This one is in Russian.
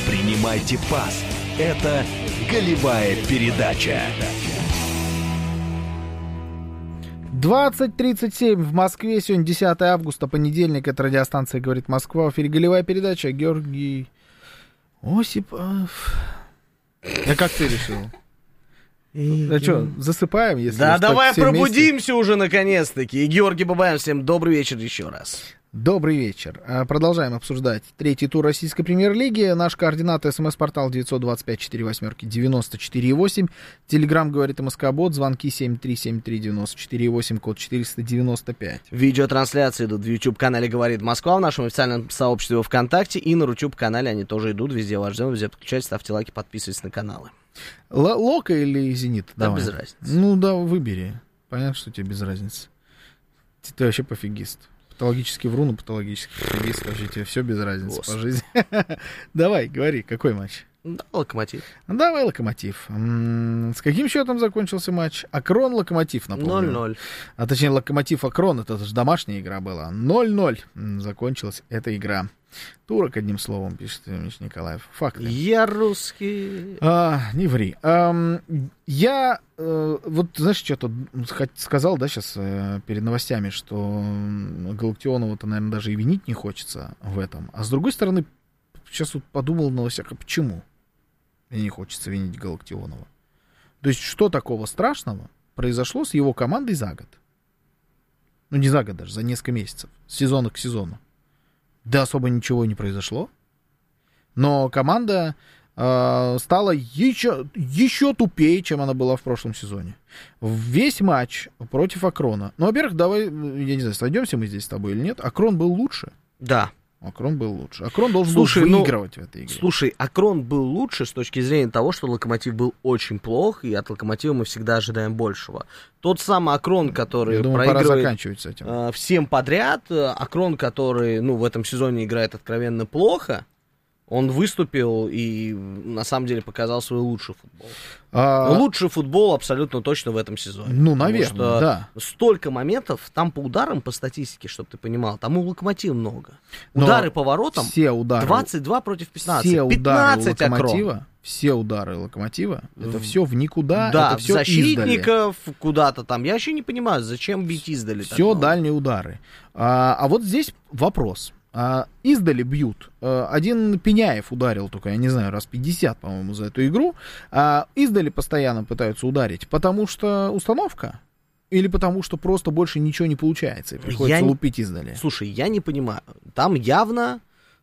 Принимайте пас. Это голевая передача. 20:37 в Москве. Сегодня 10 августа, понедельник. Это радиостанция «Говорит Москва». В эфире голевая передача. Георгий Осипов. А как ты решил? Да что, засыпаем? Если да, давай пробудимся вместе? уже наконец-таки. И Георгий Бабаян, всем добрый вечер еще раз. Добрый вечер. Продолжаем обсуждать третий тур российской премьер-лиги. Наш координат СМС-портал 925-48-94-8. Телеграм «Говорит МСК-бот». Звонки 7373-94-8, код 495. Видеотрансляции идут в YouTube-канале «Говорит Москва», в нашем официальном сообществе ВКонтакте и на Рутюб-канале они тоже идут. Везде вас ждем, везде подключайтесь, ставьте лайки, подписывайтесь на каналы. Лока или Зенит? Да, Давай. без разницы. Ну да, выбери. Понятно, что тебе без разницы. Ты вообще пофигист. Патологически вру, но патологически пофигист. Вообще тебе все без разницы по жизни. Давай, говори, какой матч? Да, Локомотив. Давай Локомотив. С каким счетом закончился матч? Акрон-Локомотив, напомню. 0-0. А точнее, Локомотив-Акрон, это же домашняя игра была. 0-0 закончилась эта игра. Турок, одним словом, пишет Миш Николаев. Факты. Я русский. Не ври. Я, вот, знаешь, что-то сказал, да, сейчас перед новостями, что Галактионова-то, наверное, даже и винить не хочется в этом. А с другой стороны, сейчас вот подумал на новостях, а почему мне не хочется винить Галактионова? То есть, что такого страшного произошло с его командой за год? Ну, не за год даже, за несколько месяцев, с сезона к сезону. Да особо ничего не произошло. Но команда стала еще тупее, чем она была в прошлом сезоне. Весь матч против Акрона. Ну, во-первых, давай, я не знаю, сойдемся мы здесь с тобой или нет. Акрон был лучше. Да. Акрон был лучше. Акрон должен был выигрывать в этой игре. Слушай, Акрон был лучше с точки зрения того, что Локомотив был очень плох, и от Локомотива мы всегда ожидаем большего. Тот самый Акрон, который проигрывает пора заканчивать с этим. Всем подряд, Акрон, который в этом сезоне играет откровенно плохо, он выступил и на самом деле показал свой лучший футбол. Лучший футбол абсолютно точно в этом сезоне. Ну, наверное, да. Столько моментов, там по ударам, по статистике, чтобы ты понимал, там у Локомотива много. Удары по воротам, все удары, 22 против 15. Все 15 удары Локомотива, Акрон. Все удары Локомотива, это все в никуда, да, это все защитников издали. Куда-то там. Я вообще не понимаю, зачем бить издали. Все дальние удары. А вот здесь вопрос. Издали бьют. Один Пеняев ударил только, я не знаю, раз 50, по-моему, за эту игру. Издали постоянно пытаются ударить, потому что установка? Или потому что просто больше ничего не получается, и приходится лупить издали? Слушай, я не понимаю. Там явно